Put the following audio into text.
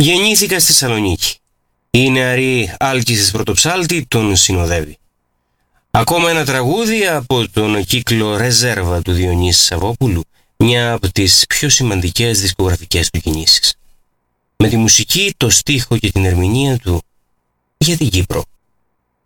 Γεννήθηκα στη Θεσσαλονίκη. Η νεαρή άλκησης πρωτοψάλτη τον συνοδεύει. Ακόμα ένα τραγούδι από τον κύκλο «Ρεζέρβα» του Διονύση Σαββόπουλου, μια από τις πιο σημαντικές δισκογραφικές του κινήσεις. Με τη μουσική, το στίχο και την ερμηνεία του για την Κύπρο.